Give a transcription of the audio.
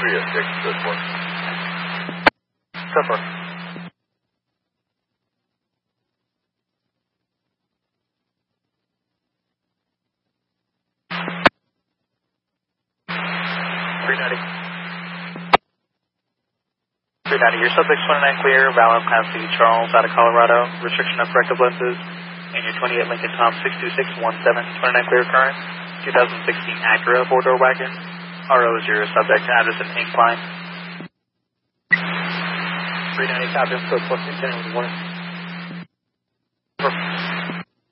306, good for. Good for. Your subject 29 clear, Valor Pass City, Charles, out of Colorado, restriction of corrective lenses, and your 28 Lincoln Tom 62617, 29 clear current, 2016 Acura 4-door wagon, RO is your subject, address in Incline. 390 Captain, code 1410 with 1.